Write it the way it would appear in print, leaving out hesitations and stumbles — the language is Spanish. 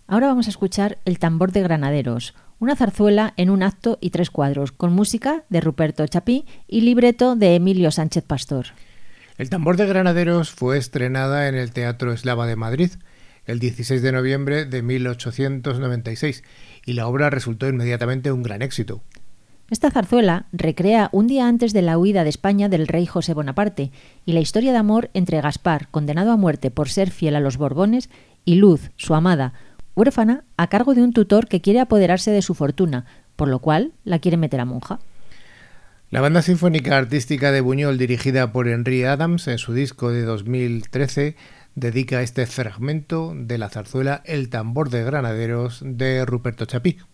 Ahora vamos a escuchar El tambor de granaderos, una zarzuela en un acto y 3 cuadros, con música de Ruperto Chapí y libreto de Emilio Sánchez Pastor. El tambor de granaderos fue estrenada en el Teatro Eslava de Madrid el 16 de noviembre de 1896 y la obra resultó inmediatamente un gran éxito. Esta zarzuela recrea un día antes de la huida de España del rey José Bonaparte y la historia de amor entre Gaspar, condenado a muerte por ser fiel a los Borbones, y Luz, su amada, huérfana, a cargo de un tutor que quiere apoderarse de su fortuna, por lo cual la quiere meter a monja. La Banda Sinfónica Artística de Buñol, dirigida por Henry Adams, en su disco de 2013, dedica este fragmento de la zarzuela El tambor de granaderos de Ruperto Chapí.